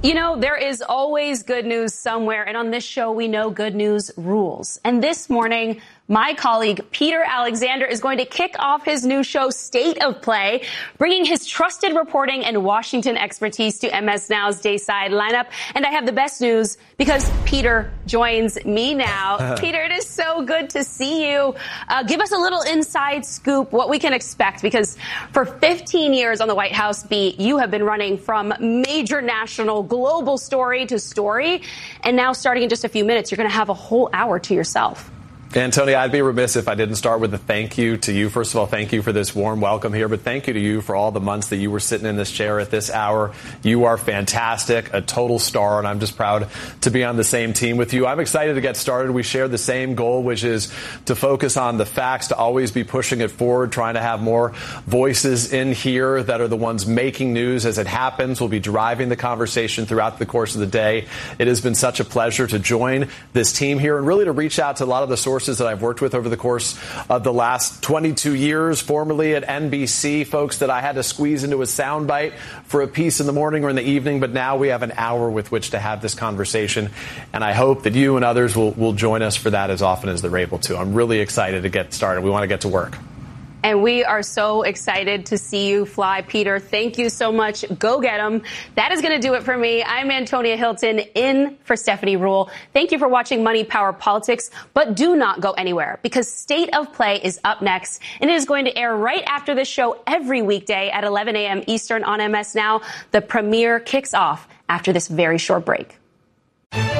You know, there is always good news somewhere, and on this show, we know good news rules. And this morning, my colleague Peter Alexander is going to kick off his new show, State of Play, bringing his trusted reporting and Washington expertise to MS Now's Dayside lineup. And I have the best news because Peter joins me now. Peter, it is so good to see you. Give us a little inside scoop, what we can expect, because for 15 years on the White House beat, you have been running from major national global story to story. And now starting in just a few minutes, you're going to have a whole hour to yourself. And Tony, I'd be remiss if I didn't start with a thank you to you. First of all, thank you for this warm welcome here, but thank you to you for all the months that you were sitting in this chair at this hour. You are fantastic, a total star, and I'm just proud to be on the same team with you. I'm excited to get started. We share the same goal, which is to focus on the facts, to always be pushing it forward, trying to have more voices in here that are the ones making news as it happens. We'll be driving the conversation throughout the course of the day. It has been such a pleasure to join this team here and really to reach out to a lot of the sources that I've worked with over the course of the last 22 years, formerly at NBC, folks that I had to squeeze into a soundbite for a piece in the morning or in the evening, but now we have an hour with which to have this conversation, and I hope that you and others will join us for that as often as they're able to. I'm really excited to get started. We want to get to work. And we are so excited to see you fly, Peter. Thank you so much. Go get them. That is going to do it for me. I'm Antonia Hilton in for Stephanie Ruhle. Thank you for watching Money, Power, Politics. But do not go anywhere because State of Play is up next. And it is going to air right after this show every weekday at 11 a.m. Eastern on MS Now. The premiere kicks off after this very short break.